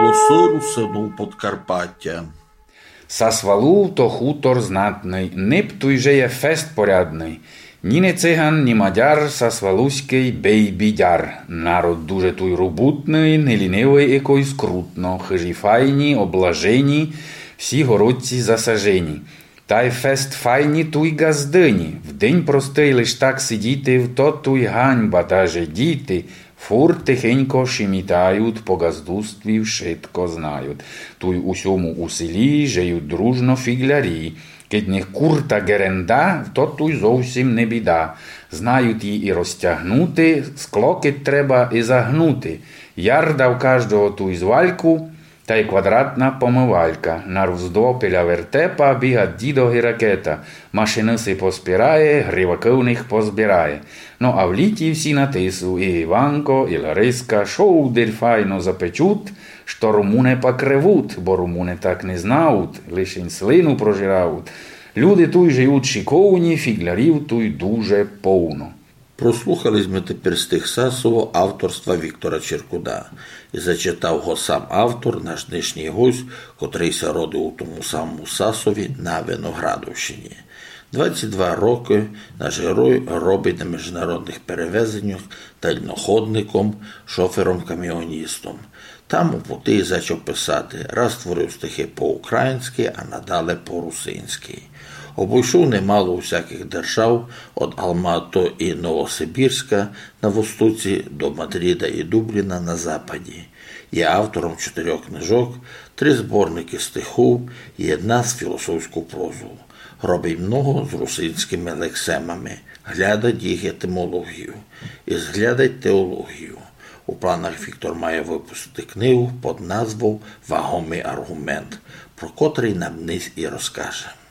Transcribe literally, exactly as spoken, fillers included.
Колосору сину Подкарпаття. Сасвалу то хутор знатний, ниптуй же є фест порядний. Ні не циган, ні мадяр, сасвалуський бей бідяр. Народ дуже туй робутний, не лінивий якой скрутно, хижі файні, облажені, всі городці засажені. Та й фест файні туй газдині, в день простий лиш так сидіти, в то туй ганьба, даже діти, фур тихенько шимітають, по газдустві вшитко знають. Туй усьому у селі жеють дружно фіглярі. Кить них курта геренда, то туй зовсім не біда. Знають її і розтягнути, склокить треба і загнути. Ярда в кожного туй звальку, та й квадратна помивалька. На вздопіля вертепа біга дідо гіракета. Машини си поспирає, гриваки у них позбирає. Ну а в літі всі на тису, і Іванко, і Лариска, шоудель файно запечуть, що румуни покривуть, бо румуни так не знають, лишень слину прожирають. Люди туй живуть шиковні, фіглярів туй дуже повно. Прослухали ми тепер стих Сасово авторства Віктора Черкуда. І зачитав го сам автор, наш нинішній гость, котрий се родив у тому самому Сасові на Виноградовщині. двадцять два роки наш герой робить на міжнародних перевезеннях дальноходником, шофером-каміоністом. Там у пути зачав писати, раз творив стихи по-українськи, а надале по-русинськи. Обійшов немало усяких держав, від Алмато і Новосибірська на востоці до Мадрида і Дубліна на западі. Є автором чотирьох книжок, три зборники стихів і одна з філософську прозу. Робить много з русинськими лексемами, глядать їх етимологію і зглядать теологію. У планах Віктор має випустити книгу під назвою «Вагомий аргумент», про котрий нам низ і розкаже.